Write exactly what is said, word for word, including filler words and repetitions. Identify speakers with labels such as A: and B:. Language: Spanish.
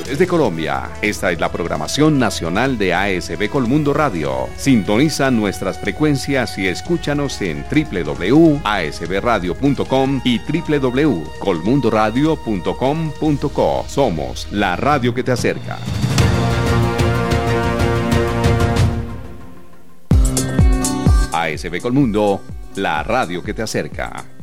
A: Desde Colombia, esta es la programación nacional de A S B Colmundo Radio. Sintoniza nuestras frecuencias y escúchanos en doble u doble u doble u punto a s b radio punto com y doble u doble u doble u punto colmundo radio punto com punto co. Somos la radio que te acerca. A S B Colmundo, la radio que te acerca.